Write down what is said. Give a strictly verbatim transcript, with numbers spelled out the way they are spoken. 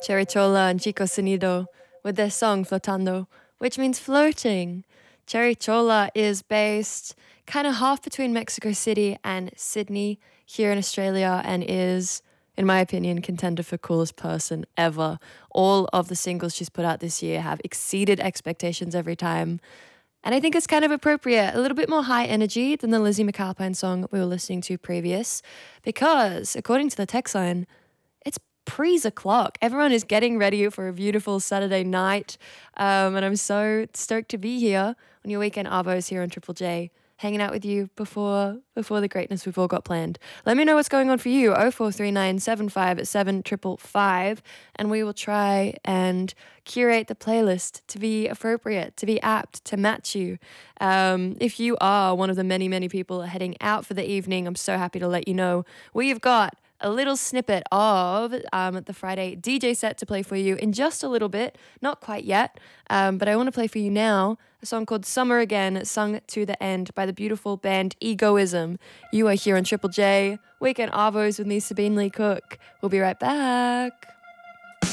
Cherichola and Chico Sonido with their song Flotando, which means floating. Cherichola is based kind of half between Mexico City and Sydney here in Australia and is, in my opinion, contender for coolest person ever. All of the singles she's put out this year have exceeded expectations every time. And I think it's kind of appropriate, a little bit more high energy than the Lizzie McAlpine song we were listening to previous, because according to the text line, it's pre's o'clock. Everyone is getting ready for a beautiful Saturday night, um, and I'm so stoked to be here on your weekend arvos here on Triple J, hanging out with you before before the greatness we've all got planned. Let me know what's going on for you, oh four three nine seven five seven five five five, and we will try and curate the playlist to be appropriate, to be apt, to match you. Um, if you are one of the many, many people heading out for the evening, I'm so happy to let you know we've got a little snippet of um, the Friday D J set to play for you in just a little bit. Not quite yet, um, but I want to play for you now a song called Summer Again, sung to the end by the beautiful band Egoism. You are here on Triple J, Weekend Arvos with me, Sabine Lee Cook. We'll be right back.